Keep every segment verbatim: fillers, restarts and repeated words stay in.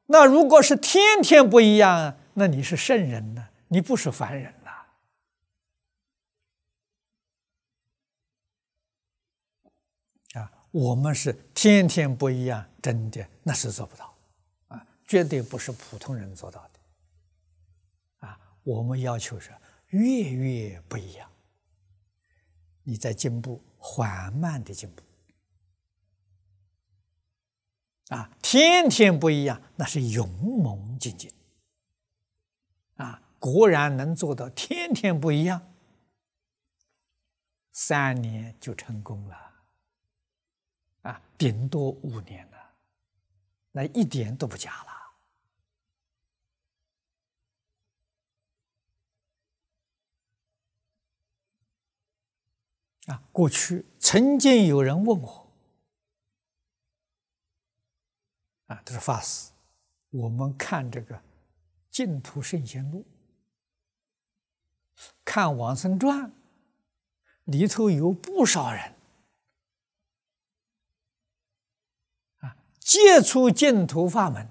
那如果是天天不一样啊，那你是圣人呢，你不是凡人了。啊，我们是天天不一样，真的那是做不到啊，绝对不是普通人做到的。啊，我们要求是月月不一样，你在进步，缓慢的进步。啊，天天不一样，那是勇猛精进。啊，果然能做到天天不一样，三年就成功了。啊，顶多五年了，那一点都不假了。啊，过去曾经有人问我，啊，他说法师，我们看这个《净土圣贤录》，看《往生传》，里头有不少人啊，接触净土法门，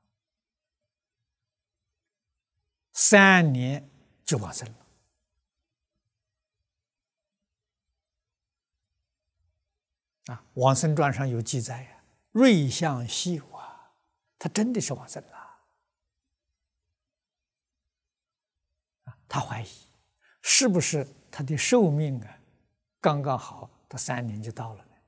三年就往生了。啊，《往生传》上有记载呀，瑞相西武啊，他真的是往生了。啊，他怀疑是不是他的寿命啊，刚刚好，他三年就到了呢？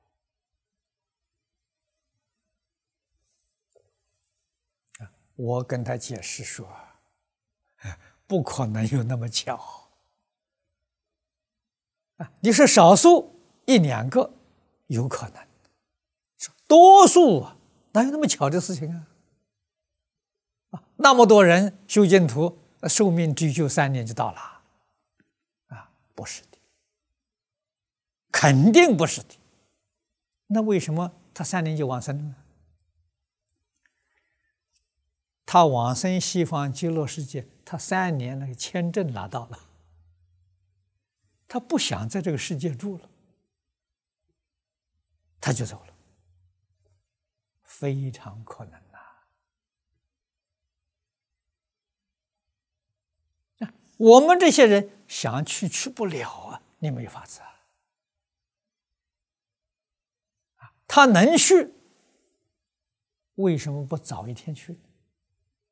啊，我跟他解释说，不可能有那么巧。啊，你是少数一两个。有可能，多数啊，哪有那么巧的事情啊？啊，那么多人修净土，寿命只就三年就到了，啊，不是的，肯定不是的。那为什么他三年就往生了呢？他往生西方极乐世界，他三年那个签证拿到了，他不想在这个世界住了。他就走了，非常可能呐、啊！我们这些人想去去不了啊，你没有法子啊！他能去，为什么不早一天去？